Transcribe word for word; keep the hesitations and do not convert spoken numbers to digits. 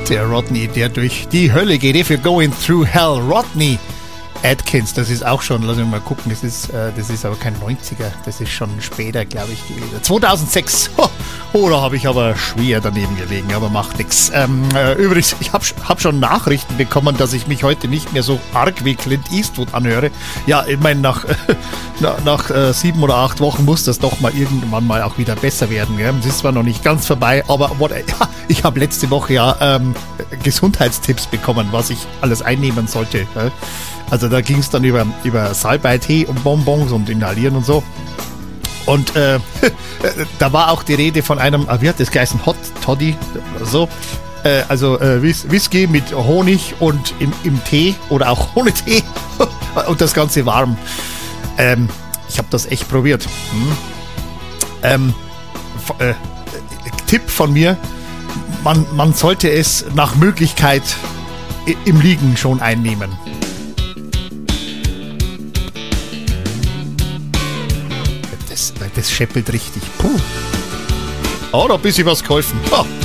Der Rodney, der durch die Hölle geht. If you're going through hell, Rodney Atkins, das ist auch schon, lass mich mal gucken, das ist, äh, das ist aber kein neunziger, das ist schon später, glaube ich, gewesen. zweitausendsechs, oh, oh da habe ich aber schwer daneben gelegen, aber macht nix. Ähm, äh, übrigens, ich habe hab schon Nachrichten bekommen, dass ich mich heute nicht mehr so arg wie Clint Eastwood anhöre. Ja, ich meine, nach, äh, nach, nach äh, sieben oder acht Wochen muss das doch mal irgendwann mal auch wieder besser werden. Gell? Es ist zwar noch nicht ganz vorbei, aber what, ja, ich habe letzte Woche ja ähm, Gesundheitstipps bekommen, was ich alles einnehmen sollte. Äh? Also da ging es dann über, über Salbei-Tee und Bonbons und Inhalieren und so. Und äh, da war auch die Rede von einem, wie hat das geheißen, Hot Toddy, so. Äh, also äh, Whisky mit Honig und im, im Tee oder auch ohne Tee und das Ganze warm. Ähm, ich habe das echt probiert. Hm. Ähm, f- äh, Tipp von mir, man, man sollte es nach Möglichkeit i- im Liegen schon einnehmen. Das, das scheppelt richtig. Puh. Oh, da hat ein bisschen was geholfen. Oh.